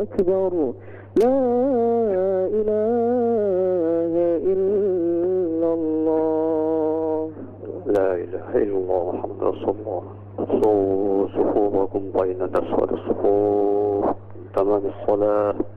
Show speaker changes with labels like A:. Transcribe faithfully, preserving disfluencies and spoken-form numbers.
A: أكبر لا إله إلا الله
B: لا إله إلا الله محمد رسول الله. صفوا صفوفكم بين تسود الصفوف تمام الصلاة.